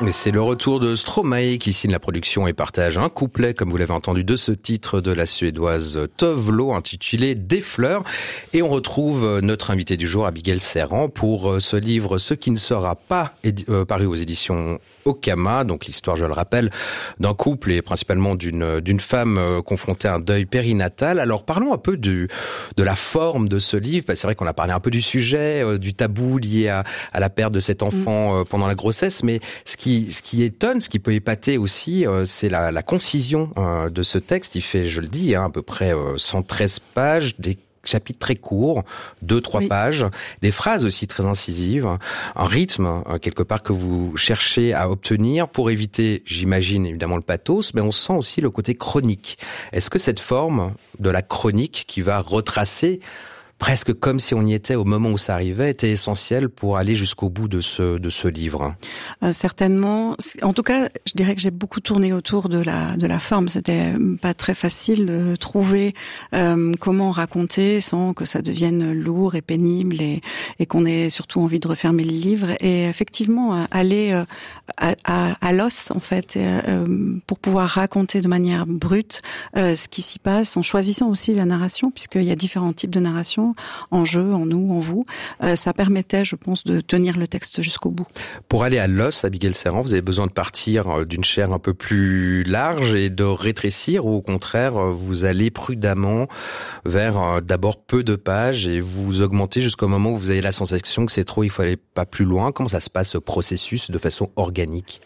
Et c'est le retour de Stromae qui signe la production et partage un couplet, comme vous l'avez entendu, de ce titre de la suédoise Tove Lo intitulé Des fleurs. Et on retrouve notre invité du jour, Abigail Serran, pour ce livre Ce qui ne sera pas paru aux éditions Okama. Donc l'histoire, je le rappelle, d'un couple et principalement d'une femme confrontée à un deuil périnatal. Alors parlons un peu de la forme de ce livre. C'est vrai qu'on a parlé un peu du sujet, du tabou lié à la perte de cet enfant pendant la grossesse, mais ce qui étonne, ce qui peut épater aussi, c'est la concision de ce texte. Il fait, je le dis, à peu près 113 pages, des chapitres très courts, 2-3 pages, des phrases aussi très incisives, un rythme quelque part que vous cherchez à obtenir pour éviter, j'imagine évidemment le pathos, mais on sent aussi le côté chronique. Est-ce que cette forme de la chronique qui va retracer presque comme si on y était au moment où ça arrivait, était essentiel pour aller jusqu'au bout de ce livre? Certainement. En tout cas, je dirais que j'ai beaucoup tourné autour de la forme. C'était pas très facile de trouver comment raconter sans que ça devienne lourd et pénible et qu'on ait surtout envie de refermer le livre. Et effectivement, aller à l'os, en fait, pour pouvoir raconter de manière brute ce qui s'y passe, en choisissant aussi la narration, puisqu'il y a différents types de narration, en jeu, en nous, en vous. Ça permettait, je pense, de tenir le texte jusqu'au bout. Pour aller à l'os, Abigail Serran, vous avez besoin de partir d'une chair un peu plus large et de rétrécir, ou au contraire, vous allez prudemment vers d'abord peu de pages et vous augmentez jusqu'au moment où vous avez la sensation que c'est trop, il faut aller pas plus loin. Comment ça se passe, ce processus, de façon organique?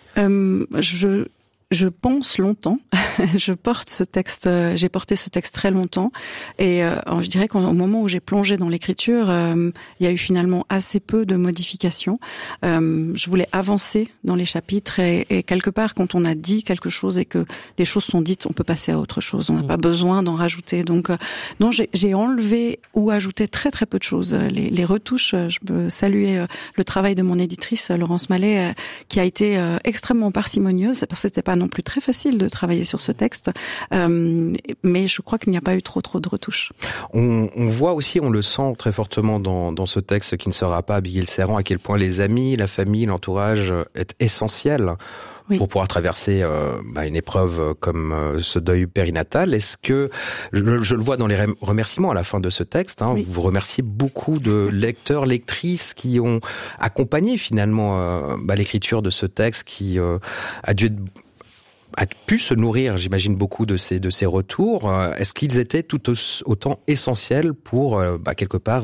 Je pense longtemps. J'ai porté ce texte très longtemps. Et je dirais qu'au moment où j'ai plongé dans l'écriture, il y a eu finalement assez peu de modifications. Je voulais avancer dans les chapitres et quelque part, quand on a dit quelque chose et que les choses sont dites, on peut passer à autre chose. On n'a pas besoin d'en rajouter. Donc, non, j'ai enlevé ou ajouté très très peu de choses. Les retouches, je peux saluer le travail de mon éditrice, Laurence Mallet, qui a été extrêmement parcimonieuse, parce que c'était pas non plus très facile de travailler sur ce texte, mais je crois qu'il n'y a pas eu trop de retouches. On voit aussi, on le sent très fortement dans ce texte qui ne sera pas, Abigail Serran, à quel point les amis, la famille, l'entourage est essentiel pour pouvoir traverser une épreuve comme ce deuil périnatal. Est-ce que, je le vois dans les remerciements à la fin de ce texte, vous remerciez beaucoup de lecteurs, lectrices qui ont accompagné finalement l'écriture de ce texte qui a pu se nourrir, j'imagine, beaucoup de ces retours. Est-ce qu'ils étaient tout autant essentiels pour, quelque part,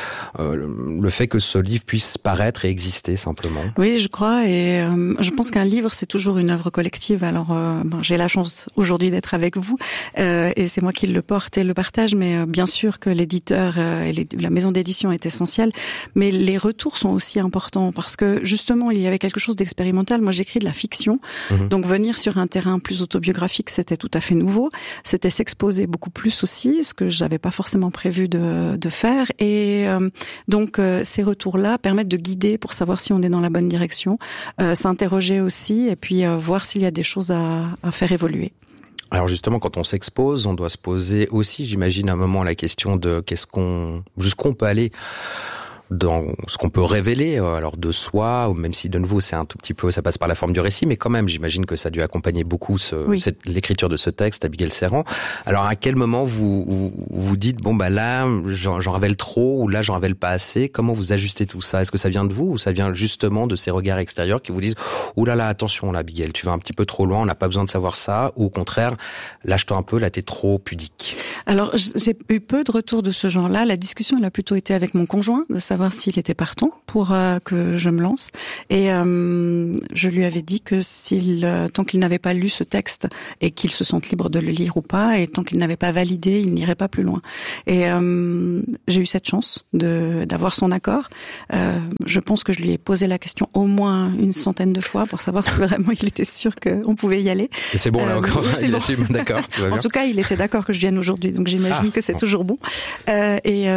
le fait que ce livre puisse paraître et exister simplement? Oui, je crois, et je pense qu'un livre, c'est toujours une œuvre collective. Alors, j'ai la chance aujourd'hui d'être avec vous, et c'est moi qui le porte et le partage, mais bien sûr que l'éditeur et la maison d'édition est essentielle, mais les retours sont aussi importants, parce que justement, il y avait quelque chose d'expérimental. Moi, j'écris de la fiction, donc venir sur un terrain plus autobiographique, c'était tout à fait nouveau. C'était s'exposer beaucoup plus aussi, ce que j'avais pas forcément prévu de faire. Et donc ces retours-là permettent de guider pour savoir si on est dans la bonne direction, s'interroger aussi, et puis voir s'il y a des choses à faire évoluer. Alors justement, quand on s'expose, on doit se poser aussi, j'imagine, à un moment la question de jusqu'où on peut aller dans ce qu'on peut révéler, alors de soi, ou même si de nouveau c'est un tout petit peu, ça passe par la forme du récit, mais quand même, j'imagine que ça a dû accompagner beaucoup l'écriture de ce texte, Abigail Serran. Alors à quel moment vous dites, là, j'en révèle trop, ou là, j'en révèle pas assez? Comment vous ajustez tout ça? Est-ce que ça vient de vous, ou ça vient justement de ces regards extérieurs qui vous disent, là, attention, là, Abigail, tu vas un petit peu trop loin, on n'a pas besoin de savoir ça, ou au contraire, lâche-toi un peu, là, t'es trop pudique? Alors, j'ai eu peu de retours de ce genre-là. La discussion, elle a plutôt été avec mon conjoint, de savoir s'il était partant pour que je me lance. Et je lui avais dit que tant qu'il n'avait pas lu ce texte et qu'il se sente libre de le lire ou pas, et tant qu'il n'avait pas validé, il n'irait pas plus loin. Et j'ai eu cette chance d'avoir son accord. Je pense que je lui ai posé la question au moins une centaine de fois pour savoir que vraiment il était sûr qu'on pouvait y aller. Et c'est bon là encore, il assume, d'accord. En tout cas, il était d'accord que je vienne aujourd'hui, donc j'imagine que c'est toujours bon. Et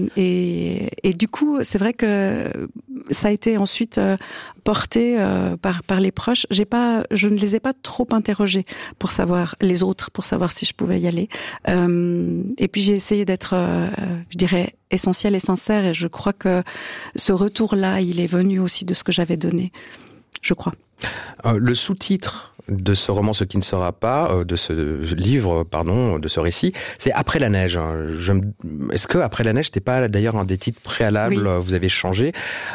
du coup, c'est vrai que ça a été ensuite porté par les proches. Je ne les ai pas trop interrogés pour savoir les autres, pour savoir si je pouvais y aller. Et puis j'ai essayé d'être, je dirais, essentielle et sincère. Et je crois que ce retour-là, il est venu aussi de ce que j'avais donné. Je crois. Le sous-titre de ce roman, Ce qui ne sera pas, de ce livre, pardon, de ce récit, c'est Après la neige. Est-ce que Après la neige, c'était pas d'ailleurs un des titres préalables, oui. Vous avez changé.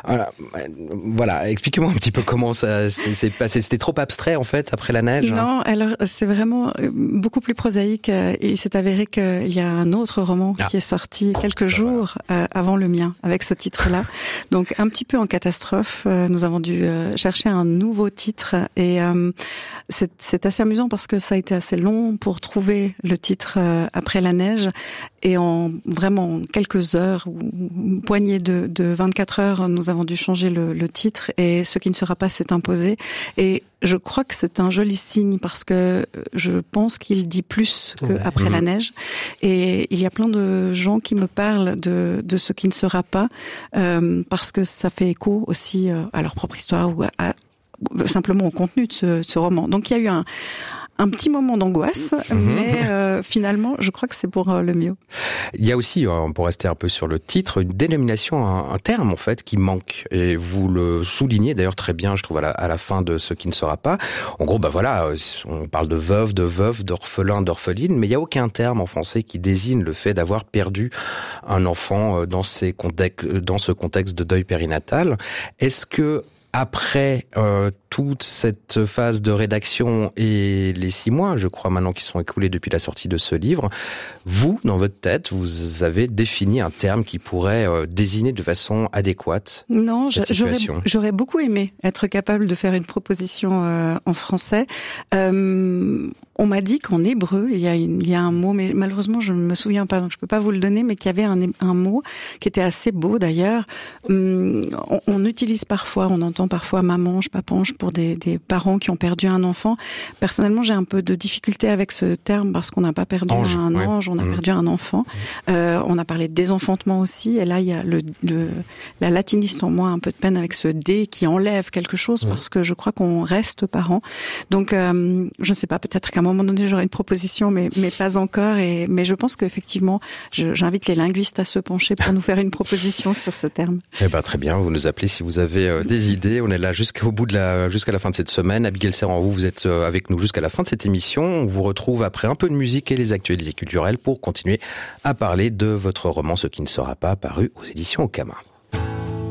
Voilà, expliquez-moi un petit peu comment ça s'est passé. C'était trop abstrait en fait, Après la neige. Non, alors c'est vraiment beaucoup plus prosaïque. Il s'est avéré qu'il y a un autre roman qui est sorti quelques jours avant le mien, avec ce titre-là. Donc un petit peu en catastrophe, nous avons dû chercher un nouveau titre et c'est assez amusant parce que ça a été assez long pour trouver le titre Après la neige, et en vraiment quelques heures ou une poignée de 24 heures, nous avons dû changer le titre, et Ce qui ne sera pas s'est imposé. Et je crois que c'est un joli signe parce que je pense qu'il dit plus que Après la neige. Et il y a plein de gens qui me parlent de Ce qui ne sera pas parce que ça fait écho aussi à leur propre histoire ou simplement au contenu de ce roman. Donc il y a eu un petit moment d'angoisse, mais finalement, je crois que c'est pour le mieux. Il y a aussi, pour rester un peu sur le titre, une dénomination, un terme en fait qui manque, et vous le soulignez d'ailleurs très bien, je trouve, à la fin de Ce qui ne sera pas. En gros, voilà, on parle de veuve, d'orphelin, d'orpheline, mais il n'y a aucun terme en français qui désigne le fait d'avoir perdu un enfant dans ce contexte de deuil périnatal. Est-ce que après toute cette phase de rédaction et les 6 mois, je crois maintenant, qui sont écoulés depuis la sortie de ce livre, vous, dans votre tête, vous avez défini un terme qui pourrait désigner de façon adéquate cette situation? J'aurais beaucoup aimé être capable de faire une proposition en français. On m'a dit qu'en hébreu, il y a un mot, mais malheureusement je ne me souviens pas, donc je peux pas vous le donner, mais qu'il y avait un mot qui était assez beau d'ailleurs. On utilise parfois, on entend parfois mamange, papange pour des parents qui ont perdu un enfant. Personnellement, j'ai un peu de difficulté avec ce terme parce qu'on n'a pas perdu un ange, on a perdu un enfant. On a parlé de désenfantement aussi, et là il y a la latiniste en moi un peu de peine avec ce dé qui enlève quelque chose parce que je crois qu'on reste parent. Donc je ne sais pas, peut-être qu'à un moment donné j'aurai une proposition, mais pas encore. Mais je pense qu'effectivement, j'invite les linguistes à se pencher pour nous faire une proposition sur ce terme. Eh ben très bien, vous nous appelez si vous avez des idées. On est là jusqu'à la fin de cette semaine. Abigail Serran, vous êtes avec nous jusqu'à la fin de cette émission. On vous retrouve après un peu de musique et les actualités culturelles pour continuer à parler de votre roman Ce qui ne sera pas, paru aux éditions Okama.